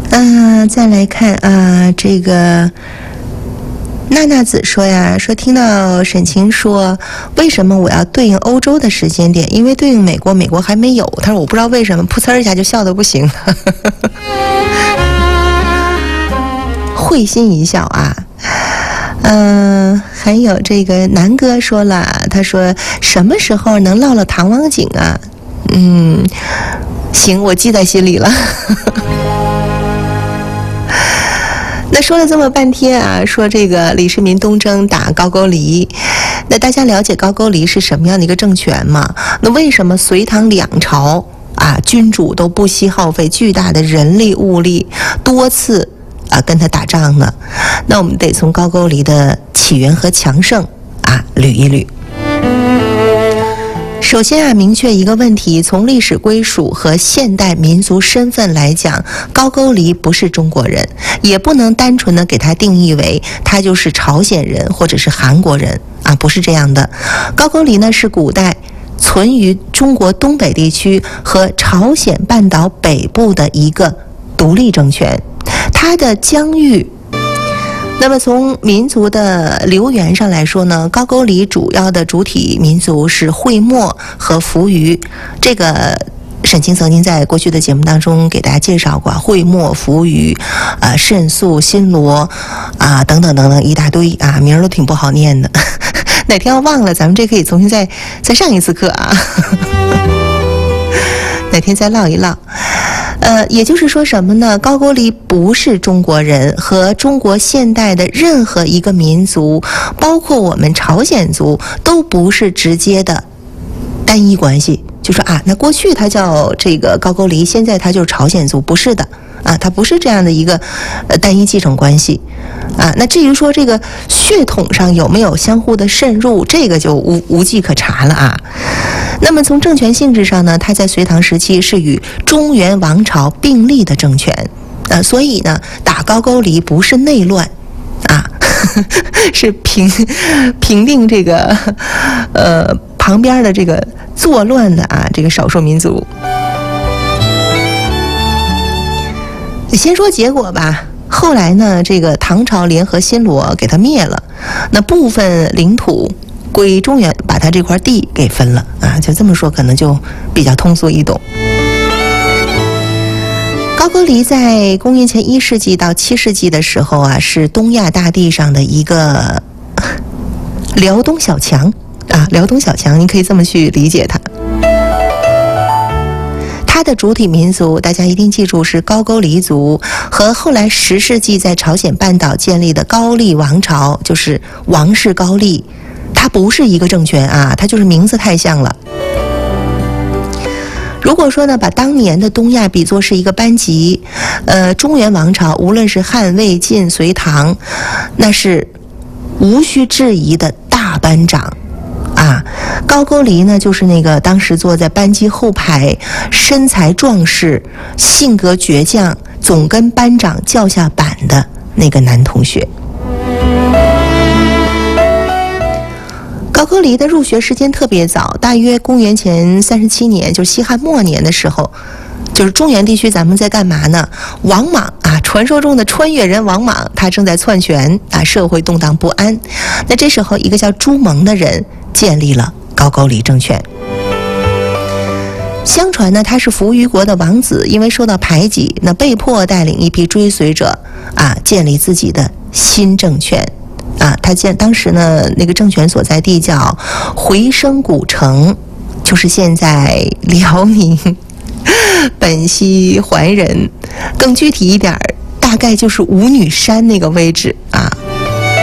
再来看这个娜娜子说呀，说听到沈晴说为什么我要对应欧洲的时间点，因为对应美国，美国还没有。他说我不知道为什么，噗呲一下就笑得不行了。会心一笑啊。还有这个南哥说了，他说什么时候能落了唐王井啊？行，我记在心里了。那说了这么半天啊，说这个李世民东征打高句丽，那大家了解高句丽是什么样的一个政权吗？那为什么隋唐两朝君主都不惜耗费巨大的人力物力，多次跟他打仗呢？那我们得从高句丽的起源和强盛捋一捋。首先明确一个问题，从历史归属和现代民族身份来讲，高句丽不是中国人，也不能单纯的给他定义为他就是朝鲜人或者是韩国人不是这样的。高句丽呢是古代存于中国东北地区和朝鲜半岛北部的一个独立政权，它的疆域。那么从民族的流源上来说呢，高句丽主要的主体民族是会墨和扶余。这个沈清曾经在过去的节目当中给大家介绍过，会墨、扶余、慎肃、新罗等等等等一大堆名儿都挺不好念的。哪天要忘了，咱们这可以重新再上一次课哪天再唠一唠。也就是说什么呢？高句丽不是中国人，和中国现代的任何一个民族，包括我们朝鲜族，都不是直接的单一关系。就说那过去它叫这个高句丽，现在它就是朝鲜族，不是的它不是这样的一个单一继承关系那至于说这个血统上有没有相互的渗入，这个就无迹可查了那么从政权性质上呢，它在隋唐时期是与中原王朝并立的政权所以呢，打高句丽不是内乱是平定这个旁边的这个作乱的这个少数民族。先说结果吧。后来呢，这个唐朝联合新罗给他灭了，那部分领土归中原，把他这块地给分了就这么说可能就比较通俗易懂。高句丽在公元前1世纪到7世纪的时候是东亚大地上的一个辽东小强辽东小强，你可以这么去理解它。它的主体民族大家一定记住是高句丽族，和后来10世纪在朝鲜半岛建立的高丽王朝，就是王室高丽，它不是一个政权它就是名字太像了。如果说呢，把当年的东亚比作是一个班级，中原王朝无论是汉、魏、晋、隋、唐，那是无需质疑的大班长高句丽呢，就是那个当时坐在班级后排，身材壮实，性格倔强，总跟班长叫下板的那个男同学。高句丽的入学时间特别早，大约公元前37年，就是西汉末年的时候，就是中原地区咱们在干嘛呢？王莽传说中的穿越人王莽，他正在篡权社会动荡不安。那这时候一个叫朱蒙的人建立了高句丽政权。相传呢，他是扶余国的王子，因为受到排挤，那被迫带领一批追随者建立自己的新政权他当时呢，那个政权所在地叫回声古城，就是现在辽宁本溪怀仁，更具体一点大概就是舞女山那个位置